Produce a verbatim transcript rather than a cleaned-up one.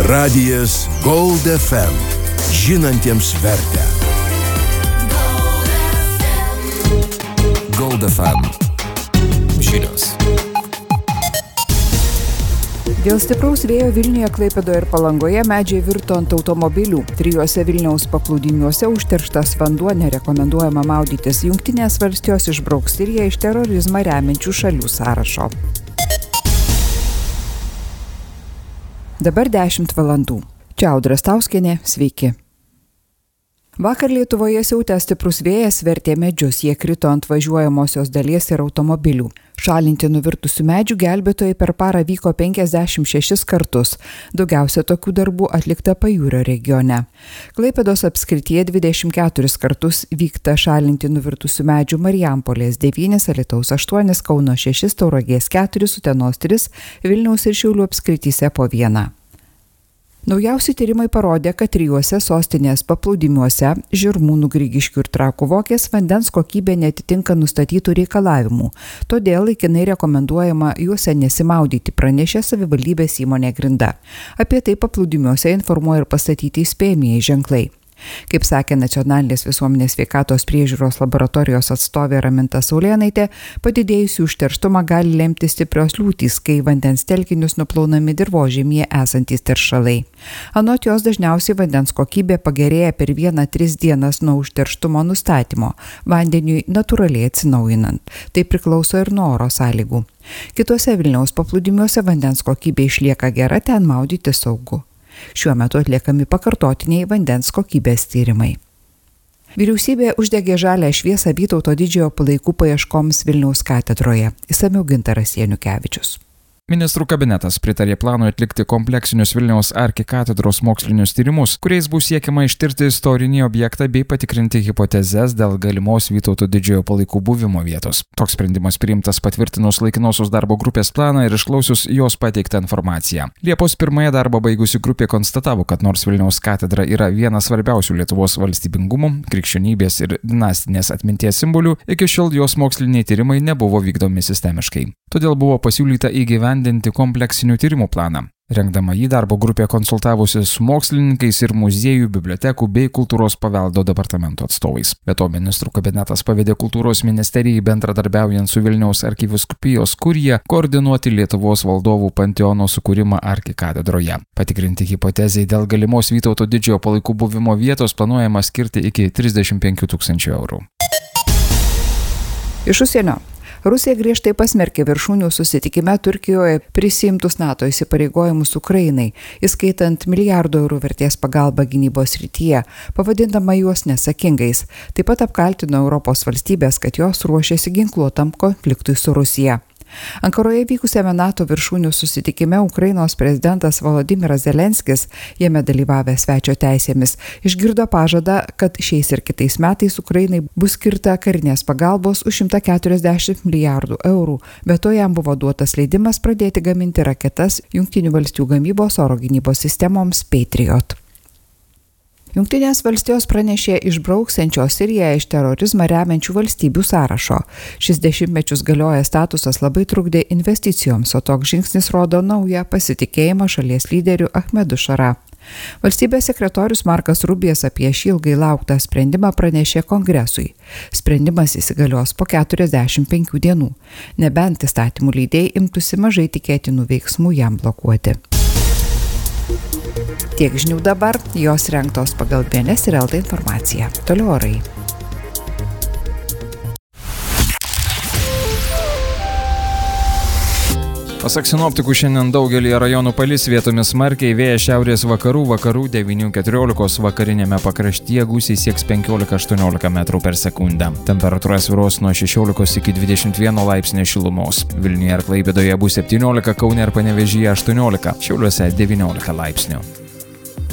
Radijas Gold F M. Žinantiems vertę. Gold F M. Žinios. Dėl stipraus vėjo Vilniuje, Klaipėdoje ir Palangoje medžiai virto ant automobilių. Trijuose Vilniaus paplūdimiuose užterštas vanduo, nerekomenduojama maudytis. Jungtinės valstijos išbrauks Siriją iš terorizmą remiančių šalių sąrašo. Dabar dešimt valandų. Čia Audra Stauskienė, sveiki. Vakar Lietuvoje siautė stiprus vėjas, vertė medžius, jie krito ant važiuojamosios dalies ir automobilių. Šalinti nuvirtusių medžių gelbėtojai per parą vyko penkiasdešimt šešis kartus. Daugiausia tokių darbų atlikta Pajūrio regione. Klaipėdos apskrityje dvidešimt keturis kartus vykta šalinti nuvirtusių medžių, Marijampolės devynis, Alytaus aštuonis, Kauno šešis, Tauragės keturis, Utenos tris, Vilniaus ir Šiaulių apskrityse po vieną. Naujausi tyrimai parodė, kad trijuose sostinės paplūdimiuose Žirmūnų, Grigiškių ir Trakų Vokės vandens kokybė neatitinka nustatytų reikalavimų. Todėl laikinai rekomenduojama juose nesimaudyti, pranešė savivaldybės įmonė Grinda. Apie tai paplūdimiuose informuoja ir pastatyti įspėjamieji ženklai. Kaip sakė Nacionalinės visuomenės sveikatos priežiūros laboratorijos atstovė Raminta Saulėnaitė, padidėjusių užterštumą gali lemti stiprios liūtys, kai vandens telkinius nuplaunami dirvožemyje esantys teršalai. Anot jos dažniausiai vandens kokybė pagerėja per vieną tris dienas nuo užterštumo nustatymo, vandeniui natūraliai atsinaujinant. Tai priklauso ir nuo oro sąlygų. Kituose Vilniaus paplūdimiuose vandens kokybė išlieka gera, ten maudyti saugu. Šiuo metu atliekami pakartotiniai vandens kokybės tyrimai. Vyriausybė uždegė žalią šviesą Vytauto didžiojo palaikų paieškoms Vilniaus katedroje. Išsamiau Gintaras Janukevičius. Ministrų kabinetas pritarė planui atlikti kompleksinius Vilniaus arkikatedros mokslinius tyrimus, kuriais bus siekiama ištirti istorinį objektą bei patikrinti hipotezes dėl galimos Vytauto didžiojo palaikų buvimo vietos. Toks sprendimas priimtas patvirtinus laikinosios darbo grupės planą ir išklausius jos pateiktą informaciją. Liepos pirmąją darbą baigusi grupė konstatavo, kad nors Vilniaus katedra yra vienas svarbiausių Lietuvos valstybingumo, krikščionybės ir dinastinės atminties simbolių, iki šiol jos moksliniai tyrimai nebuvo vykdomi sistemiškai. Todėl buvo pasiūlyta įgyvendinti kompleksinių tyrimų planą. Rengdama jį darbo grupė konsultavosi su mokslininkais ir muziejų, bibliotekų bei kultūros paveldo departamento atstovais. Be to, ministrų kabinetas pavedė kultūros ministerijai bendradarbiaujant su Vilniaus arkivyskupijos kurija koordinuoti Lietuvos valdovų panteono sukūrimą arkikatedroje. Patikrinti hipotezei dėl galimos Vytauto didžiojo palaikų buvimo vietos planuojama skirti iki trisdešimt penkių tūkstančių eurų. Iš užsienio. Rusija griežtai pasmerkė viršūnių susitikime Turkijoje prisiimtus NATO įsipareigojimus Ukrainai, įskaitant milijardo eurų vertės pagalbą gynybos srityje, pavadindama juos nesakingais. Taip pat apkaltino Europos valstybės, kad jos ruošiasi ginkluotam konfliktui su Rusija. Ankaroje vykusiame NATO viršūnių susitikime Ukrainos prezidentas Volodymyras Zelenskis, jame dalyvavęs svečio teisėmis, išgirdo pažadą, kad šiais ir kitais metais Ukrainai bus skirta karinės pagalbos už šimtą keturiasdešimt milijardų eurų, bet to jam buvo duotas leidimas pradėti gaminti raketas Jungtinių valstijų gamybos oro gynybos sistemoms Patriot. Jungtinės valstijos pranešė išbrauksiančios Siriją iš terorizmą remiančių valstybių sąrašo. Šis dešimtmečius galioja statusas labai trukdė investicijoms, o toks žingsnis rodo naują pasitikėjimą šalies lyderiu Ahmedu Šara. Valstybės sekretorius Markas Rubijas apie šį ilgai lauktą sprendimą pranešė Kongresui. Sprendimas įsigalios po keturiasdešimt penkių dienų, nebent įstatymų leidėjai imtųsi mažai tikėtinų veiksmų jam blokuoti. Tiek žinių dabar, jos rengtos pagal B N S ir L T informaciją. Toliau orai. Pasak sinoptikų, šiandien daugelį rajonų palis, vietomis smarkiai, vėjas šiaurės vakarų, vakarų devynių keturiolikos, vakarinėme pakraštyje gūsiai sieks penkiolika aštuoniolika metrų per sekundę. Temperatūra svyruos nuo šešiolikos iki dvidešimt vieno laipsnio šilumos. Vilniuje ir Klaipėdoje bus septyniolika, Kaune ir Panevėžyje aštuoniolika, Šiauliuose devyniolika laipsnių.